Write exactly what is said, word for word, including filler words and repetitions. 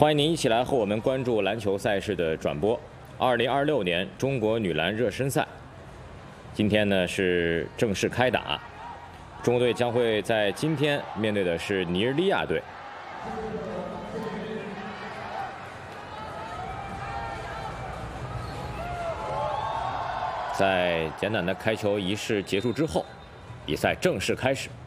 欢迎您一起来和我们关注篮球赛事的转播。二零二六年中国女篮热身赛，今天呢是正式开打，中国队将会在今天面对的是尼日利亚队。在简短的开球仪式结束之后，比赛正式开始。